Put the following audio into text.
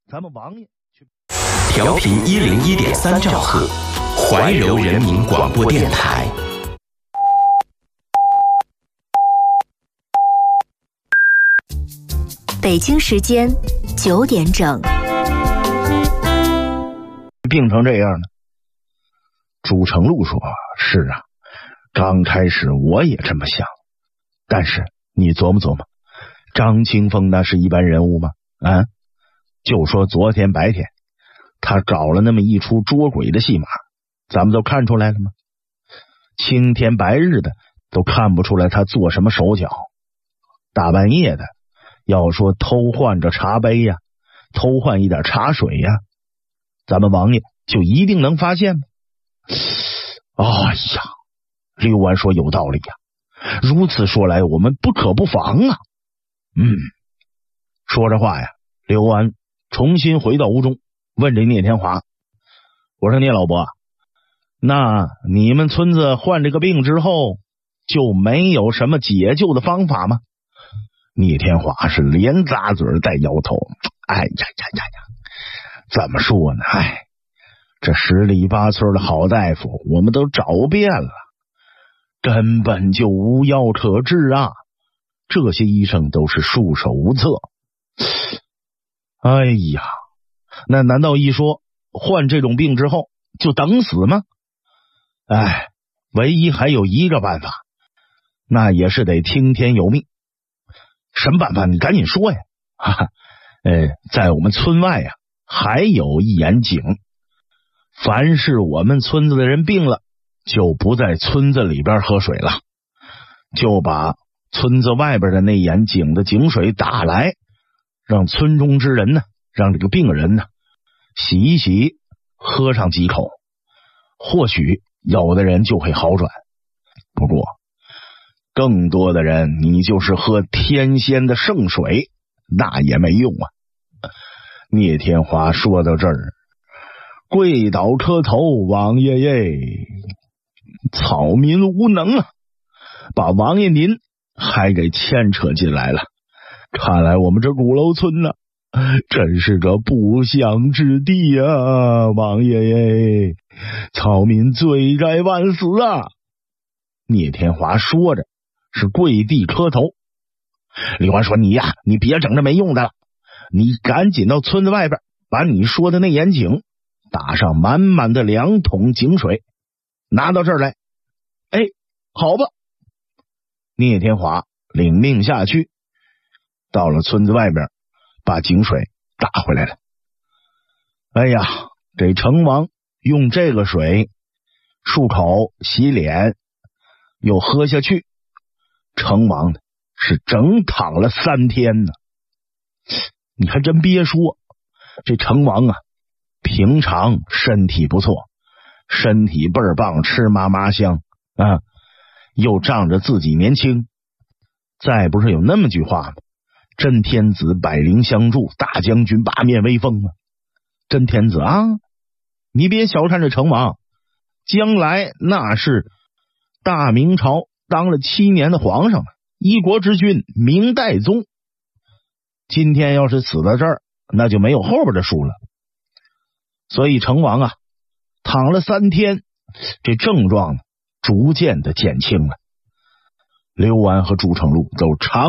咱们王爷去调频101.3兆赫，怀柔人民广播电台。 北京时间9点整。 病成这样呢？朱成禄说：“是啊，刚开始我也这么想，但是你琢磨琢磨，张清风那是一般人物吗？啊，就说昨天白天他搞了那么一出捉鬼的戏码，咱们都看出来了吗？青天白日的都看不出来他做什么手脚，大半夜的要说偷换着茶杯呀，偷换一点茶水呀，咱们王爷就一定能发现吗？哎呀，刘安说有道理呀，如此说来我们不可不防啊。说着话呀，刘安重新回到屋中，问这聂天华：我说聂老伯，那你们村子患这个病之后就没有什么解救的方法吗？聂天华是连咂嘴带摇头。哎呀呀呀呀，怎么说呢？这十里八村的好大夫我们都找遍了，根本就无药可治啊！这些医生都是束手无策。哎呀，那难道一说患这种病之后就等死吗？唯一还有一个办法，那也是得听天由命。什么办法？你赶紧说呀！在我们村外啊，还有一眼井。凡是我们村子的人病了，就不在村子里边喝水了，就把村子外边的那眼井的井水打来，让村中之人呢，让这个病人呢洗一洗，喝上几口，或许有的人就会好转。不过更多的人，你就是喝天仙的圣水，那也没用啊。聂天华说到这儿，跪倒磕头：王爷耶，草民无能啊，把王爷您还给牵扯进来了。看来我们这鼓楼村呢，真是个不祥之地啊！王爷耶，草民罪该万死啊！聂天华说着是跪地磕头。李环说：你呀，你别整这没用的了，你赶紧到村子外边，把你说的那眼井打上满满的2桶井水，拿到这儿来。好吧。聂天华领命下去，到了村子外边，把井水打回来了。这成王用这个水漱口洗脸，又喝下去，成王呢是整躺了3天呢。你还真别说，这成王啊，平常身体不错，身体倍儿棒，吃嘛嘛香啊，又仗着自己年轻。再不是有那么句话吗？真天子百灵相助，大将军八面威风吗？真天子啊，你别小看这成王，将来那是大明朝当了7年的皇上，一国之君，明代宗。今天要是死到这儿，那就没有后边的书了。所以成王啊，躺了3天，这症状逐渐的减轻了。刘安和朱成禄都长